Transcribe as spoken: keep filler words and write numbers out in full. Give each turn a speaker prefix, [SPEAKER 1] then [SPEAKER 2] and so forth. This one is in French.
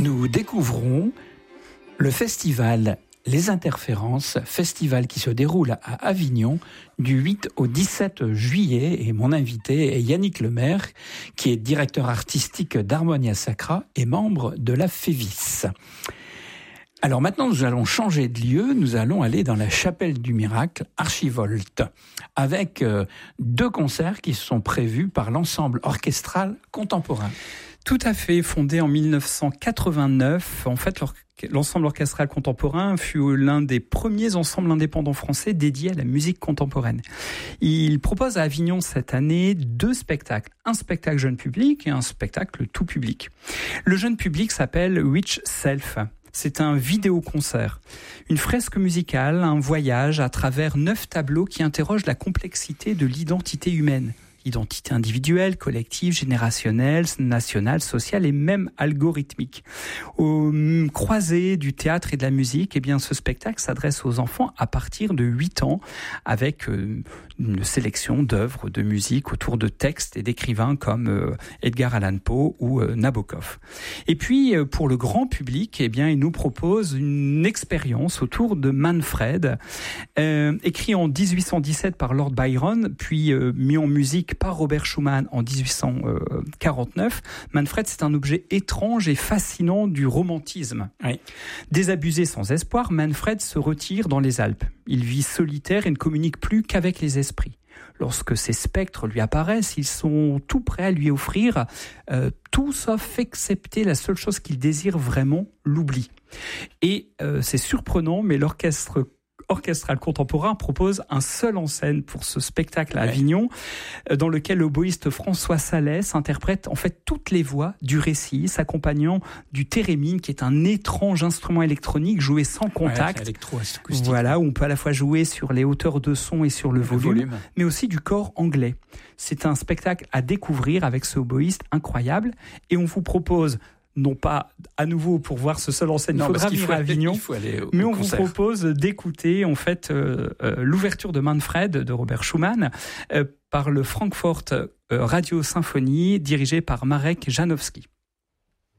[SPEAKER 1] nous découvrons le festival Les Interférences, festival qui se déroule à Avignon du huit au dix-sept juillet. Et mon invité est Yannick Lemaire, qui est directeur artistique d'Harmonia Sacra et membre de la FEVIS. Alors maintenant, nous allons changer de lieu. Nous allons aller dans la chapelle du miracle, Archivolte, avec euh, deux concerts qui sont prévus par l'ensemble orchestral contemporain.
[SPEAKER 2] Tout à fait, fondé en dix-neuf cent quatre-vingt-neuf. En fait, l'ensemble orchestral contemporain fut l'un des premiers ensembles indépendants français dédiés à la musique contemporaine. Il propose à Avignon cette année deux spectacles, un spectacle jeune public et un spectacle tout public. Le jeune public s'appelle Which Self. C'est un vidéo-concert, une fresque musicale, un voyage à travers neuf tableaux qui interrogent la complexité de l'identité humaine. Identité individuelle, collective, générationnelle, nationale, sociale et même algorithmique. Au croisé du théâtre et de la musique, eh bien, ce spectacle s'adresse aux enfants à partir de huit ans avec une sélection d'œuvres de musique autour de textes et d'écrivains comme Edgar Allan Poe ou Nabokov. Et puis, pour le grand public, eh bien, il nous propose une expérience autour de Manfred, euh, écrit en dix-huit cent dix-sept par Lord Byron, puis euh, mis en musique par Robert Schumann en dix-huit cent quarante-neuf. Manfred, c'est un objet étrange et fascinant du romantisme. Oui. Désabusé sans espoir, Manfred se retire dans les Alpes. Il vit solitaire et ne communique plus qu'avec les esprits. Lorsque ces spectres lui apparaissent, ils sont tout prêts à lui offrir euh, tout sauf excepté la seule chose qu'il désire vraiment, l'oubli. Et euh, c'est surprenant, mais l'orchestre orchestral contemporain propose un seul en scène pour ce spectacle à Avignon, ouais. dans lequel l'oboïste François Salès interprète en fait toutes les voix du récit, s'accompagnant du thérémine, qui est un étrange instrument électronique joué sans contact. Ouais, voilà, où on peut à la fois jouer sur les hauteurs de son et sur le, le volume, volume, mais aussi du corps anglais. C'est un spectacle à découvrir avec ce oboïste incroyable, et on vous propose non pas à nouveau pour voir ce seul en scène, il faudra venir à Avignon, il faut aller au, mais on au vous propose d'écouter en fait euh, euh, l'ouverture de Manfred de Robert Schumann euh, par le Frankfurt euh, Radio Symphonie dirigé par Marek Janowski.